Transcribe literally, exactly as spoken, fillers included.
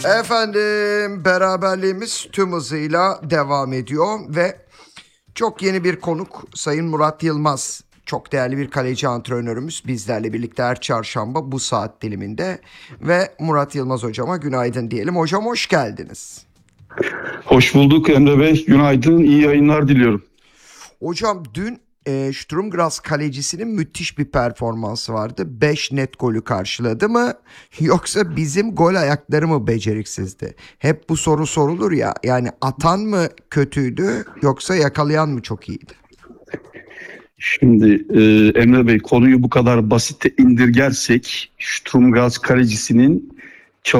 Efendim, beraberliğimiz tüm hızıyla devam ediyor ve çok yeni bir konuk Sayın Murat Yılmaz. Çok değerli bir kaleci antrenörümüz bizlerle birlikte her çarşamba bu saat diliminde ve Murat Yılmaz hocama günaydın diyelim. Hocam hoş geldiniz. Hoş bulduk Emre Bey. Günaydın, iyi yayınlar diliyorum. Hocam dün e, Sturm Graz kalecisinin müthiş bir performansı vardı. beş net golü karşıladı mı yoksa bizim gol ayakları mı beceriksizdi? Hep bu soru sorulur ya, yani atan mı kötüydü yoksa yakalayan mı çok iyiydi? Şimdi e, Emre Bey, konuyu bu kadar basite indirgersek Sturm Graz kalecisinin